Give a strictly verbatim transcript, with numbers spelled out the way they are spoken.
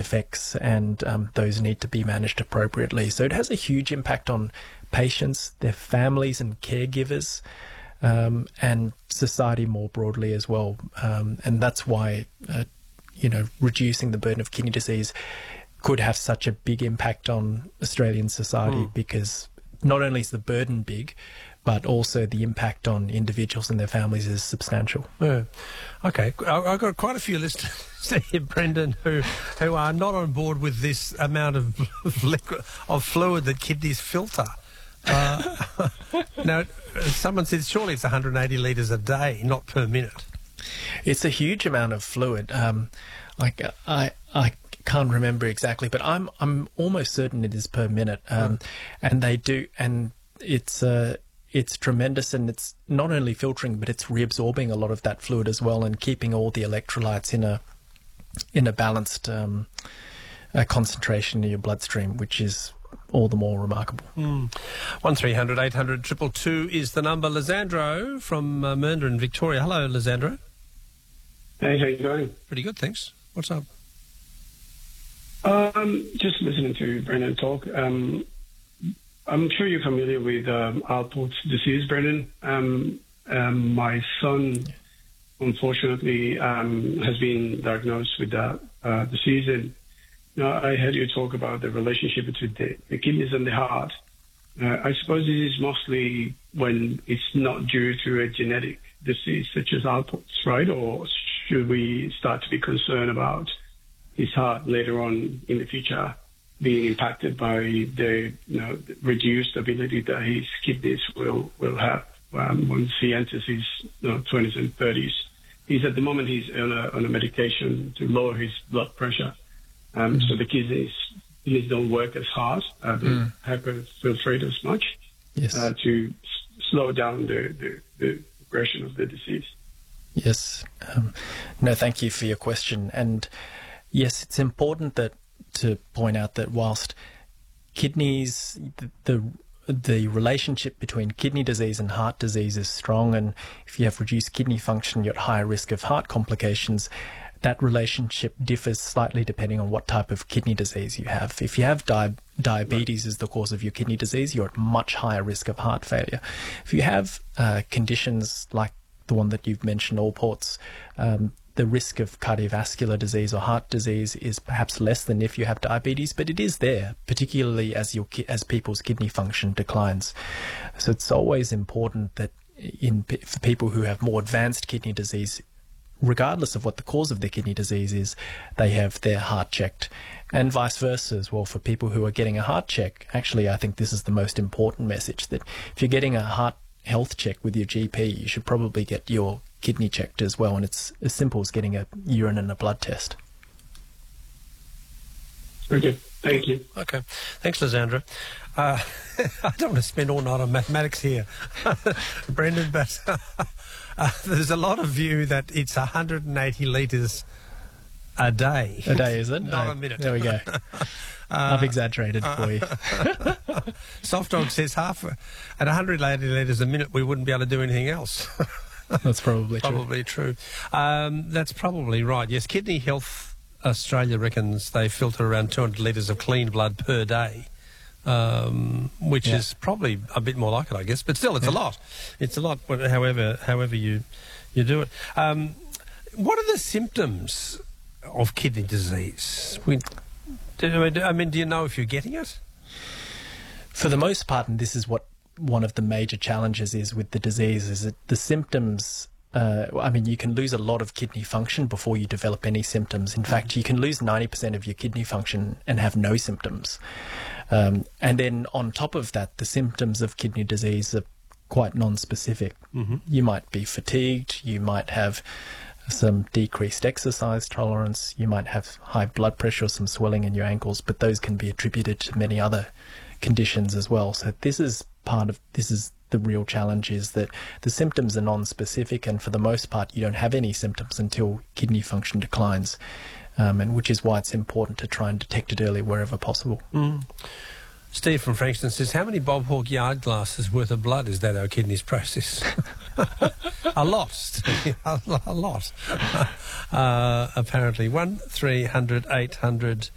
effects, and um, those need to be managed appropriately. So it has a huge impact on patients, their families and caregivers, um, and society more broadly as well. Um, and that's why, uh, you know, reducing the burden of kidney disease could have such a big impact on Australian society, mm. because not only is the burden big, but also the impact on individuals and their families is substantial. Yeah. Okay, I've got quite a few listeners here, Brendan, who who are not on board with this amount of liquid, of fluid that kidneys filter. Uh, now, someone said surely it's one hundred eighty litres a day, not per minute. It's a huge amount of fluid. Um, like I, I can't remember exactly, but I'm I'm almost certain it is per minute. Um, right. And they do, and it's uh, it's tremendous, and it's not only filtering, but it's reabsorbing a lot of that fluid as well, and keeping all the electrolytes in a in a balanced um, uh, concentration in your bloodstream, which is all the more remarkable. Mm. one three hundred eight hundred two two two is the number. Lisandro from uh, Mernda in Victoria. Hello, Lisandro. Hey, how you going? Pretty good, thanks. What's up? Um, just listening to Brendan talk. Um, I'm sure you're familiar with um, Alport's disease, Brendan. Um, um, my son, unfortunately, um, has been diagnosed with that uh, disease. And you know, I heard you talk about the relationship between the, the kidneys and the heart. Uh, I suppose this is mostly when it's not due to a genetic disease such as Alport's, right? Or should we start to be concerned about his heart later on in the future being impacted by the you know reduced ability that his kidneys will will have um, once he enters his you know, twenties and thirties? He's at the moment he's on a, on a medication to lower his blood pressure, um, mm. so the kidneys kidneys don't work as hard, uh, they mm. hyperfiltrate as much, yes. uh, to s- slow down the, the, the progression of the disease. Yes. Um, no, thank you for your question. And yes, it's important that to point out that whilst kidneys, the, the the relationship between kidney disease and heart disease is strong, and if you have reduced kidney function, you're at higher risk of heart complications. That relationship differs slightly depending on what type of kidney disease you have. If you have di- diabetes as the cause of your kidney disease, you're at much higher risk of heart failure. If you have uh, conditions like the one that you've mentioned, Alport's, um, the risk of cardiovascular disease or heart disease is perhaps less than if you have diabetes, but it is there, particularly as your as people's kidney function declines. So it's always important that in for people who have more advanced kidney disease, regardless of what the cause of their kidney disease is, they have their heart checked. And vice versa as well for people who are getting a heart check. Actually, I think this is the most important message, that if you're getting a heart health check with your G P, you should probably get your kidney checked as well, and it's as simple as getting a urine and a blood test. Okay, thank you. Okay, thanks, Lisandro. Uh, I don't want to spend all night on mathematics here, Brendan, but uh, there's a lot of view that it's one hundred eighty litres a day. A day, is it? Not no, a minute. There we go. Uh, I've exaggerated uh, for you. Soft Dog says half at one hundred eighty litres a minute we wouldn't be able to do anything else. That's probably true. Probably true. Um, that's probably right. Yes, Kidney Health Australia reckons they filter around two hundred litres of clean blood per day, um, which yeah. is probably a bit more like it, I guess. But still, it's yeah. a lot. It's a lot. However, however you you do it. Um, what are the symptoms of kidney disease? We, I mean, do you know if you're getting it? For the most part, and this is what one of the major challenges is with the disease, is that the symptoms, uh, I mean, you can lose a lot of kidney function before you develop any symptoms. In fact, you can lose ninety percent of your kidney function and have no symptoms. Um, and then on top of that, the symptoms of kidney disease are quite non-specific. Mm-hmm. You might be fatigued, you might have some decreased exercise tolerance, you might have high blood pressure or some swelling in your ankles, but those can be attributed to many other conditions as well. So this is part of, this is the real challenge, is that the symptoms are non-specific, and for the most part you don't have any symptoms until kidney function declines, um, and which is why it's important to try and detect it early wherever possible. Mm. Steve from Frankston says, how many Bob Hawke yard glasses worth of blood is that our kidneys process? A lot, Steve, a, a lot, uh, apparently. one three hundred eight hundred